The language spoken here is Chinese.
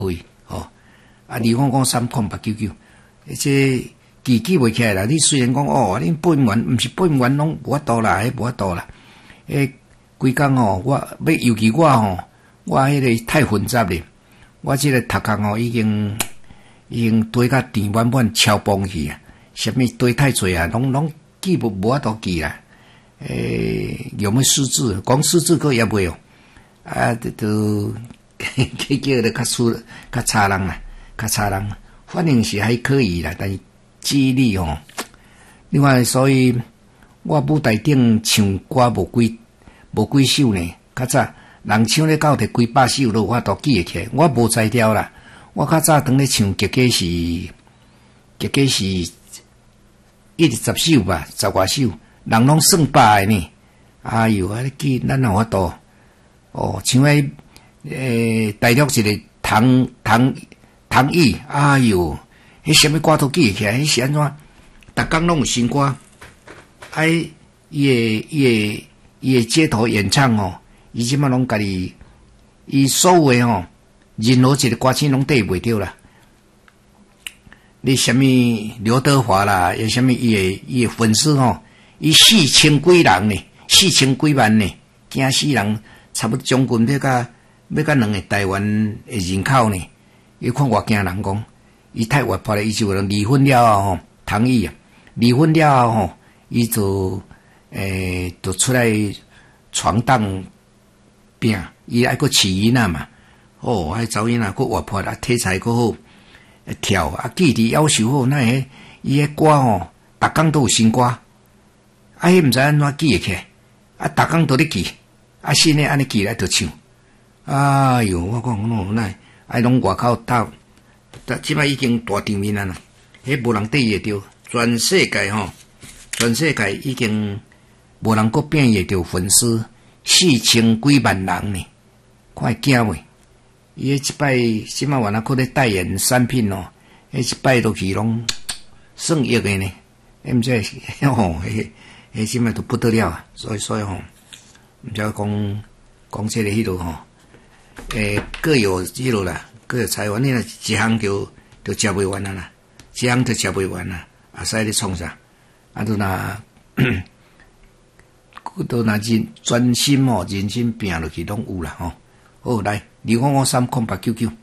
位吼，2339899，这记袂起来啦。你虽然讲哦，恁保险员毋是保险员，拢无法度啦，无法度啦。规工吼，尤其我吼，我迄个太混杂咧，我即个读工吼已经堆甲填满满超崩去啊！什么堆太侪啊，拢记无法度记啦。有没有失智？光失智个也袂哦。啊，都叫的较差人啦，较差人。反正是还可以啦，但是记忆力吼。另外，所以我舞台顶唱歌无几首呢。较早人唱咧到摕几百首咯，我都记会起来。我无才调啦。我较早当咧唱，结果是10首吧，10外首，人拢算百个呢。哎哟，啊你记咱有法度？哦，像大陆一个唐毅，哎哟，迄什么歌都记会起来，迄是安怎？逐工拢有新歌，伊的街头演唱哦，伊即马拢家己，伊所有的吼，任何一个歌星拢对袂着啦。你什么刘德华啦，有什么伊的粉丝吼，伊4000几人呢，4000几万呢，惊死人，差不多将近要甲2个台湾的人口呢。伊看偌惊人讲，伊太活泼了，伊就离婚了后吼，唐毅啊，离婚了后吼，伊就出来闯荡拼，伊还佫饲囡仔嘛，哦，还查某囡仔佫活泼啊，体材佫好，跳啊，记忆要求好，那伊个歌吼，逐工都有新歌，迄毋知安怎记会起来，逐工都咧记，新诶安尼记来就唱，哎哟，我讲喏，那拢外口斗，即摆已经大场面啊啦，迄无人对伊会着，全世界已经无人佫变会着粉丝4000几万人呢，看会惊袂？伊迄一摆即摆原来佫咧代言产品哦，迄一摆落去拢算亿个呢，毋知吼，迄即摆都不得了啊！所以吼，毋知讲这个迄落吼，各有迄落啦，各有才华，你若一项就食袂完啊啦，一项就食袂完啊，啊使咧创啥？啊都若专心哦，认真拼落去拢有啦吼。好，来2553899。